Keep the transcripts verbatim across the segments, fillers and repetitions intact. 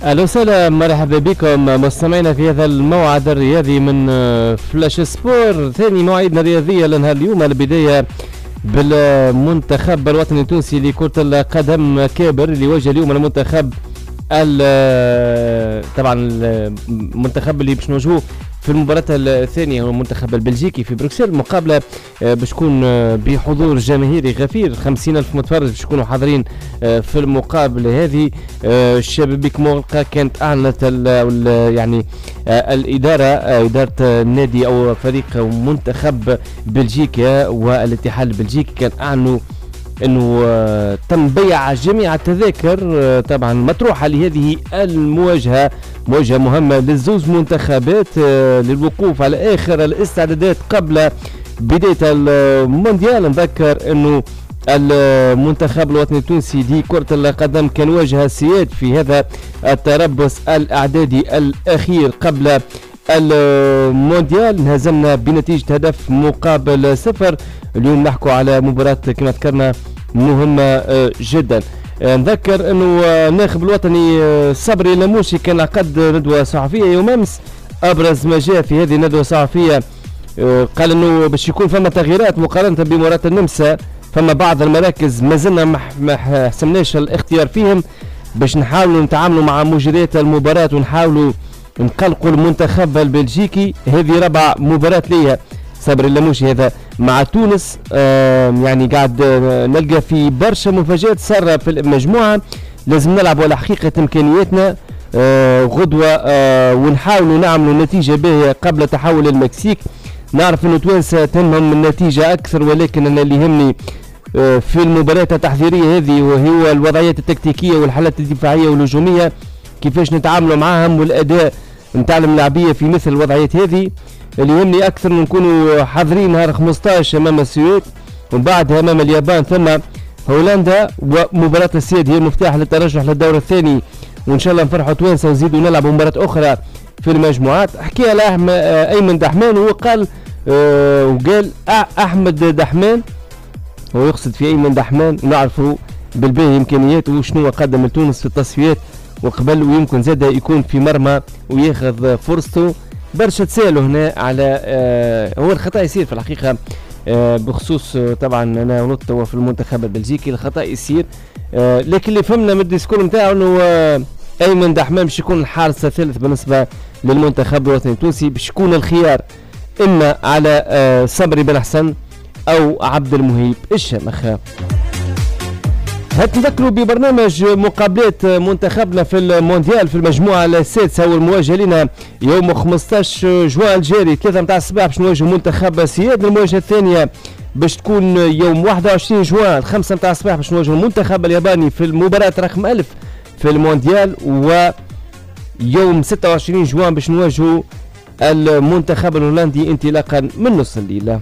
اهلا وسهلا، مرحبا بكم مستمعينا في هذا الموعد الرياضي من فلاش سبور. ثاني مواعيدنا الرياضيه لنهار اليوم، البدايه بالمنتخب الوطني التونسي لكرة القدم كابر اللي واجه اليوم المنتخب طبعا المنتخب اللي باش نواجهوه في المباراة الثانية هو المنتخب البلجيكي في بروكسل. مقابلة باش تكون بحضور جماهيري غفير، خمسين ألف متفرج باش يكونوا حاضرين في المقابلة هذه. الشبابيك مغلقة كانت أعلنت يعني الإدارة إدارة النادي أو فريق منتخب بلجيكا والاتحاد البلجيكي كان أعلنوا انه تم بيع جميع التذاكر طبعا مطروحه لهذه المواجهه، مواجهه مهمه للزوز منتخبات للوقوف على اخر الاستعدادات قبل بدايه المونديال. نذكر انه المنتخب الوطني التونسي لكرة القدم كان واجه السياد في هذا التربص الاعدادي الاخير قبل المونديال، انهزمنا بنتيجة هدف مقابل صفر. اليوم نحكوا على مباراة كما ذكرنا مهمة جدا. نذكر انه الناخب الوطني صبري لموشي كان عقد ندوة صحفية يوم امس. ابرز ما جاء في هذه الندوة الصحفية قال انه باش يكون فما تغييرات مقارنة بمباراة النمسا، فما بعض المراكز ما زلنا ما حسمناش الاختيار فيهم باش نحاولوا نتعاملوا مع مجريات المباراة ونحاولوا نقلقوا المنتخب البلجيكي. هذه ربع مباراة ليها صبري اللموشي هذا مع تونس. آه يعني قاعد آه نلقى في برشا مفاجآت صار في المجموعة، لازم نلعبوا على حقيقة إمكانياتنا آه غدوة آه ونحاولوا نعملوا نتيجة باهية قبل تحول المكسيك. نعرف إنه توانسة تهمهم النتيجة أكثر، ولكن أنا اللي يهمني آه في المباريات التحضيرية هذه وهو الوضعيات التكتيكية والحالات الدفاعية والهجومية، كيفاش نتعاملوا معاهم والأداء نتاع الملاعبية في مثل الوضعيات هذه. اللي يهمني أكثر من نكونوا حاضرين نهار خمسطاش أمام السويد ومن بعدها أمام اليابان ثم هولندا، ومباراة السياد هي المفتاح للترشح للدور الثاني، وإن شاء الله نفرحوا توانسة ونزيدوا نلعبوا مباراة أخرى في المجموعات. حكي على أيمن دحمان وهو قال آه وقال أحمد دحمان، هو يقصد في أيمن دحمان ونعرفوا بالباهي إمكانياته وشنو قدم لتونس في التصفيات وقبل، ويمكن زاد يكون في مرمى وياخذ فرصته. برشا تسالوا هنا على آه هو الخطا يصير في الحقيقه آه بخصوص آه طبعا انا ولدت هو في المنتخب البلجيكي الخطا يصير آه لكن اللي فهمنا من الديسكور نتاعو انه آه ايمن دحمان باش يكون الحارس الثالث بالنسبه للمنتخب الوطني التونسي، باش يكون الخيار اما على آه صبري بن حسن او عبد المهيب الشامخ. هتذكروا ببرنامج مقابلات منتخبنا في المونديال في المجموعة السادسة والمواجهة لنا يوم خمسطاش جوان الجاري ثلاثة متاع الصباح باش نواجهوا منتخب سياد. المواجهة الثانية باش تكون يوم واحد وعشرين جوان خمسة متاع الصباح باش نواجهوا المنتخب الياباني في المباراة رقم ألف في المونديال، ويوم ستة وعشرين جوان باش نواجهوا المنتخب الهولندي انطلاقا من نص الليلة.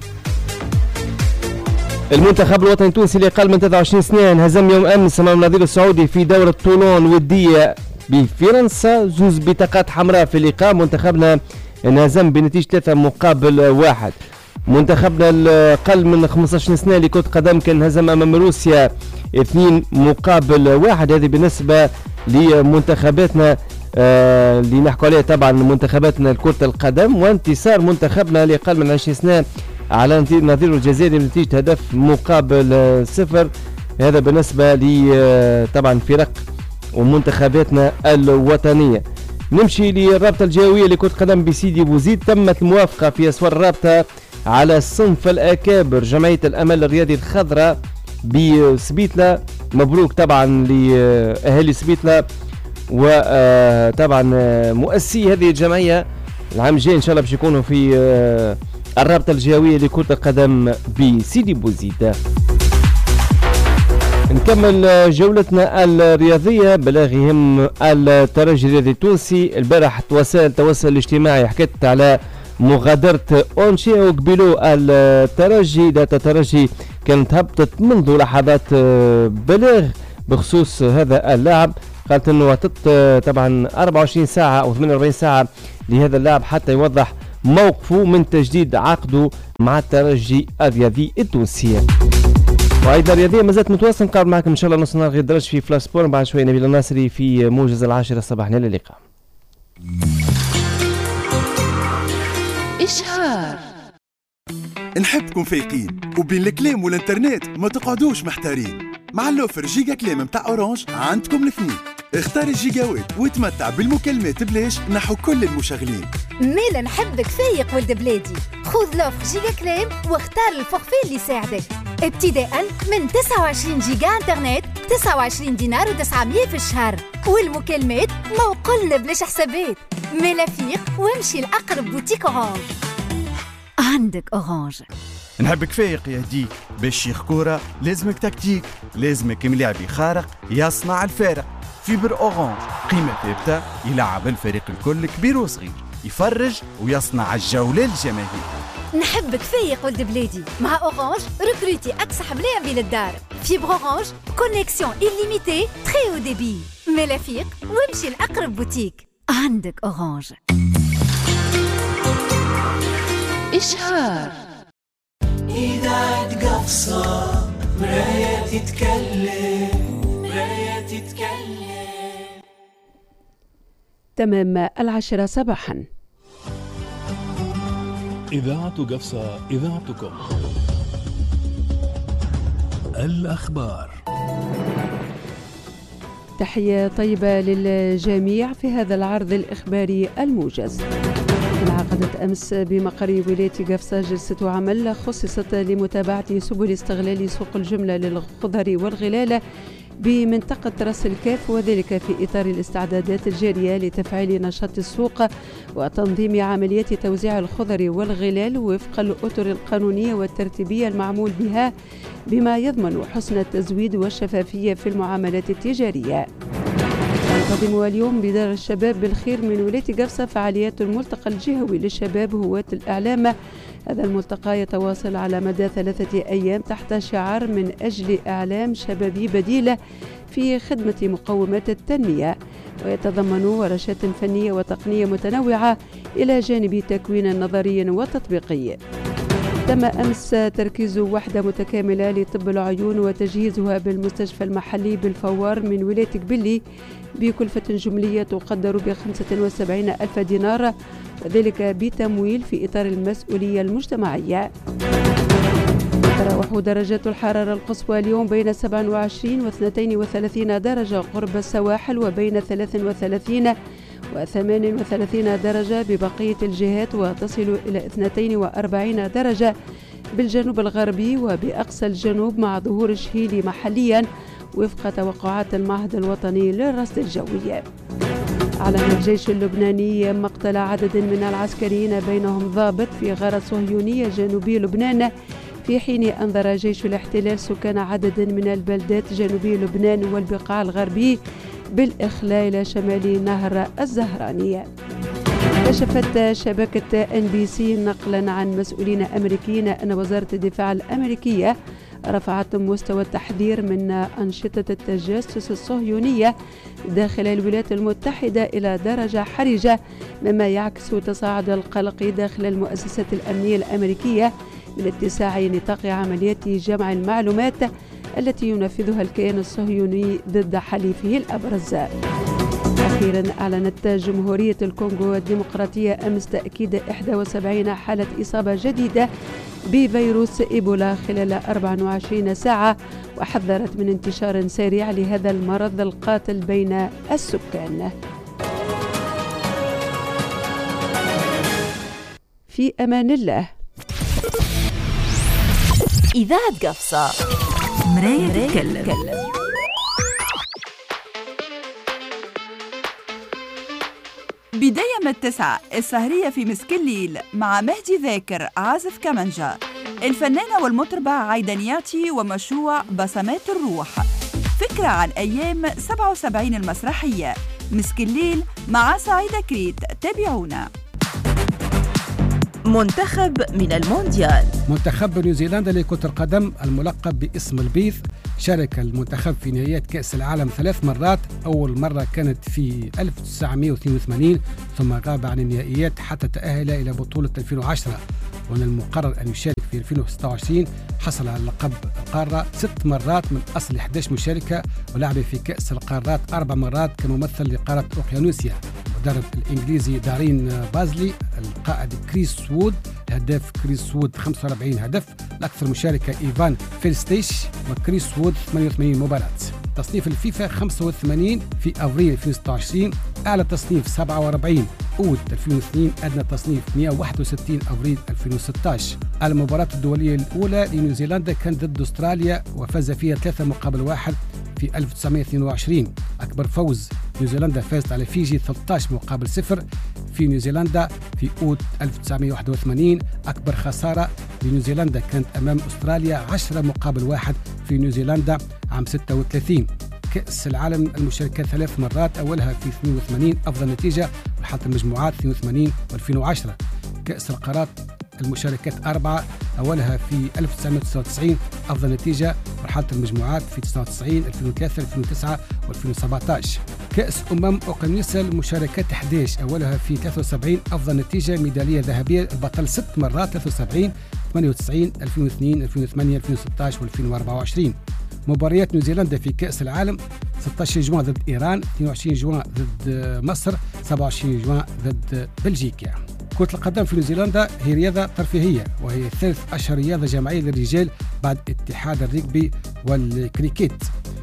المنتخب الوطني التونسي اللي أقل من ثلاثة وعشرين سنة انهزم يوم أمس أمام النظير السعودي في دورة طولون ودية بفرنسا، زوز بطاقات حمراء في اللقاء. منتخبنا انهزم بنتيجة ثلاثة مقابل واحد. منتخبنا الأقل من خمسة عشر سنة لكرة قدم كان انهزم أمام روسيا اثنين مقابل واحد. هذه بالنسبة لمنتخباتنا آه اللي نحكوا عليها طبعا منتخباتنا لكرة القدم. وانتصار منتخبنا اللي أقل من عشرين سنة على نظير الجزائر بنتيجة هدف مقابل صفر. هذا بالنسبة لي طبعا فرق ومنتخباتنا الوطنية. نمشي للرابطة الجوية لكرة قدم بسيدي بوزيد. تمت الموافقة في أسوار الرابطة على صنف الأكابر جمعية الأمل الرياضي الخضراء بسبيتلة. مبروك طبعا لأهالي سبيتلة وطبعا مؤسسي هذه الجمعية. العام الجاي إن شاء الله باش يكونوا في الرابطة الجهوية لكرة القدم بسيدي بوزيد. نكمل جولتنا الرياضية بلاغ يهم الترجي الرياضي التونسي. البارح وسائل التواصل الاجتماعي حكت على مغادرة أونشي وقبلوا الترجي. داتا الترجي كانت هبطت منذ لحظات بلاغ بخصوص هذا اللاعب، قالت انه هتت طبعا أربعة وعشرين ساعة او ثمانية وأربعين ساعة لهذا اللاعب حتى يوضح موقفه من تجديد عقده مع الترجي الرياضي التونسي. وايضا رياضيه مازالت متواصل، نقابل معكم ان شاء الله نص نهار غير درج في فلاش سبور. بعد شويه نبيل الناصري في موجز العاشره صباحا. الى اللقاء. إشهار. نحبكم فايقين وبين الكلام والانترنت ما تقعدوش محتارين. مع اللوفر جيجا كلام متاع اورانج عندكم الاثنين. اختار الجيجاوات وتمتع بالمكالمات بلاش نحو كل المشغلين. ميلا نحبك فايق ولد بلادي، خذ لوفر جيجا كلام واختار الفورفي اللي يساعدك. ابتداء من تسعة وعشرين جيجا انترنت ب تسعة وعشرين دينار وتسعمية في الشهر، والمكالمات موقلنا بلاش حسابات. ميلا فيق وامشي لأقرب بوتيك اورانج. عندك اورانج. نحبك فايق يا ديك، باش شيخ كورة لازمك تكتيك، لازمك ملاعبي خارق يصنع الفارق. فيبر اورانج قيمة ثابتة، يلعب الفريق الكل كبير وصغير، يفرج ويصنع الجولة للجماهير. نحبك فايق ولد بلادي، مع اورانج ريكروتي اكسح ملاعبي للدار. فيبر اورانج كونيكسيون إليميتي تري او ديبي. ميلا فيق وامشي لأقرب بوتيك. عندك اورانج. إشهار. إذاعة قفصة مراية تتكلم، مراية تتكلم. تمام العاشرة صباحا. إذاعة قفصة، إذاعتكم. الأخبار. تحية طيبة للجميع في هذا العرض الإخباري الموجز. انعقدت أمس بمقر ولاية قفصة جلسة عمل خصصت لمتابعة سبل استغلال سوق الجملة للخضر والغلال بمنطقة راس الكاف، وذلك في إطار الاستعدادات الجارية لتفعيل نشاط السوق وتنظيم عمليات توزيع الخضر والغلال وفق الأطر القانونية والترتيبية المعمول بها، بما يضمن حسن التزويد والشفافية في المعاملات التجارية. تنتظم اليوم بدار الشباب بالخير من ولاية قفصة فعاليات الملتقى الجهوي للشباب هواة الإعلام. هذا الملتقى يتواصل على مدى ثلاثة أيام تحت شعار من أجل إعلام شبابي بديلة في خدمة مقومات التنمية، ويتضمن ورشات فنية وتقنية متنوعة إلى جانب تكوين نظري وتطبيقي. تم أمس تركيز وحدة متكاملة لطب العيون وتجهيزها بالمستشفى المحلي بالفوار من ولاية قبلي بكلفة جملية تقدر ب خمسة وسبعين ألف دينار، وذلك بتمويل في إطار المسؤولية المجتمعية. تتراوح درجات الحرارة القصوى اليوم بين سبعة وعشرين و اثنين وثلاثين درجة قرب السواحل، وبين ثلاثة وثلاثين و ثمانية وثلاثين درجة ببقية الجهات، وتصل إلى اثنين وأربعين درجة بالجنوب الغربي وبأقصى الجنوب مع ظهور الشهيل محليا وفق توقعات المعهد الوطني للرصد الجوي. أعلن الجيش اللبناني مقتل عدد من العسكريين بينهم ضابط في غارة صهيونية جنوبي لبنان، في حين أنذر جيش الاحتلال سكان عدد من البلدات جنوبي لبنان والبقاع الغربي بالإخلال شمال نهر الزهرانية. كشفت شبكة إن بي سي نقلا عن مسؤولين أمريكيين أن وزارة الدفاع الأمريكية رفعت مستوى التحذير من أنشطة التجسس الصهيونية داخل الولايات المتحدة إلى درجة حرجة، مما يعكس تصاعد القلق داخل المؤسسات الأمنية الأمريكية من اتساع نطاق عمليات جمع المعلومات التي ينفذها الكيان الصهيوني ضد حليفه الأبرز. أخيرا أعلنت جمهورية الكونغو الديمقراطية أمس تأكيد إحدى وسبعين حالة إصابة جديدة بفيروس إيبولا خلال أربع وعشرين ساعة، وحذرت من انتشار سريع لهذا المرض القاتل بين السكان. في أمان الله. إذاعة قفصة مراية تتكلم. بداية من التسعة السهرية في مسكليل مع مهدي ذاكر عازف كمانجا، الفنانة والمطربة عيدانياتي ومشروع بصمات الروح، فكرة عن أيام سبعة وسبعين المسرحية. مسكليل مع سعيدة كريت، تابعونا. منتخب من المونديال. منتخب نيوزيلندا لكرة القدم الملقب باسم البيض شارك المنتخب في نهائيات كأس العالم ثلاث مرات. أول مرة كانت في ألف وتسعمائة واثنين وثمانين، ثم غاب عن النهائيات حتى تأهل إلى بطولة ألفين وعشرة. ومن المقرر أن يشارك في ألفين وستة وعشرين. حصل على لقب القارة ست مرات من أصل أحد عشر مشاركة، ولعب في كأس القارات أربع مرات كممثل لقارة أوقيانوسيا. المدرب الإنجليزي دارين بازلي، القائد كريس وود، هداف كريس وود خمسة وأربعين هدف، الأكثر مشاركة إيفان فيلستيش وكريس وود ثمانية وثمانين مباراة. تصنيف الفيفا خمسة وثمانين في أفريل ألفين وستة وعشرين، أعلى تصنيف سبعة وأربعين أود ألفين واثنين، أدنى تصنيف مئة وواحد وستين أفريل ألفين وستة عشر. المباراة الدولية الأولى لنيوزيلندا كانت ضد أستراليا وفاز فيها ثلاثة مقابل واحد في ألف وتسعمئة واثنين وعشرين. أكبر فوز نيوزيلندا فازت على فيجي ثلاثة عشر مقابل صفر في نيوزيلندا في أود ألف وتسعمئة وواحد وثمانين. أكبر خسارة لنيوزيلندا كانت أمام أستراليا عشرة مقابل واحد في نيوزيلندا عام ستة وثلاثين. كأس العالم المشاركات ثلاث مرات، أولها في اثنين وثمانين أفضل نتيجة، مرحلة المجموعات اثنين وثمانين وألفين وعشرة. كأس القارات المشاركات أربعة، أولها في ألف وتسعمئة وتسعة وتسعين أفضل نتيجة، مرحلة المجموعات في تسعة وتسعين ألفين وثلاثة ألفين وتسعة وألفين وسبعة عشر. كأس أمم أوقيانوسيا المشاركات أحد عشر، أولها في ثلاثة وسبعين أفضل نتيجة، ميدالية ذهبية، البطل ست مرات ثلاثة وسبعين ثمانية وتسعين ألفين واثنين ألفين وثمانية ألفين وستة عشر وألفين وأربعة وعشرين. مباريات نيوزيلندا في كأس العالم: ستة عشر جوان ضد إيران، اثنين وعشرين جوان ضد مصر، سبعة وعشرين جوان ضد بلجيكا. كرة القدم في نيوزيلندا هي رياضة ترفيهية، وهي ثالث أشهر رياضة جماعية للرجال بعد اتحاد الريغبي والكريكيت.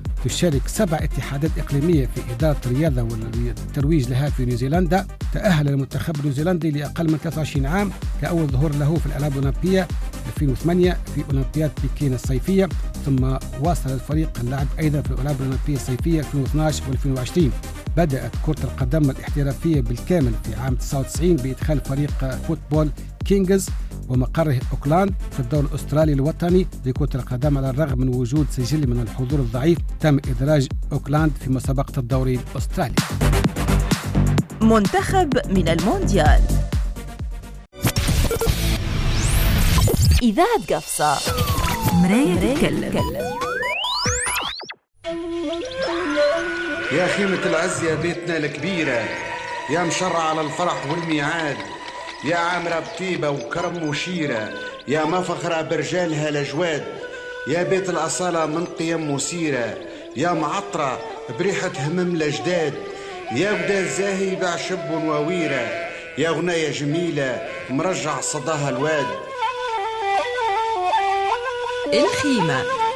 تشارك سبع اتحادات إقليمية في إدارة الرياضة والترويج لها في نيوزيلندا. تأهل المنتخب النيوزيلندي لأقل من ثلاثة وعشرين عام كأول ظهور له في الألعاب الأولمبية ألفين وثمانية في أولمبياد بكين الصيفية، ثم واصل الفريق اللعب أيضا في الألعاب الأولمبية الصيفية ألفين واثني عشر وألفين وعشرين. بدأت كرة القدم الاحترافية بالكامل في عام تسعة وتسعين بإدخال فريق فوتبول كينجز ومقره أوكلاند في الدور الأسترالي الوطني لكرة القدم. على الرغم من وجود سجل من الحضور الضعيف، تم إدراج أوكلاند في مسابقة الدوري الأسترالي. منتخب من المونديال. إذاعة قفصة، مراية تتكلم. يا خيمة العز يا بيتنا الكبيرة، يا مشرع على الفرح والميعاد، يا عامرة بطيبة وكرم وشيرة، يا مفخرة برجالها لجواد، يا بيت الأصالة من قيم وسيرة، يا معطرة بريحة همم لجداد، يا ودا زاهي بعشب وويرة، يا غناية جميلة مرجع صداها الواد. الخيمة